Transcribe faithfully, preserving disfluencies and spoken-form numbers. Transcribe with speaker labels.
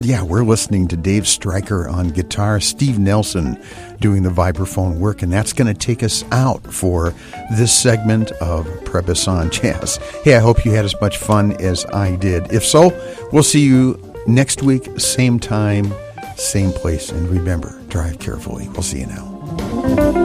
Speaker 1: Yeah, we're listening to Dave Stryker on guitar, Steve Nelson doing the vibraphone work, and that's going to take us out for this segment of Trebisson Jazz. Hey, I hope you had as much fun as I did. If so, we'll see you next week, same time, same place, and remember, drive carefully. We'll see you now.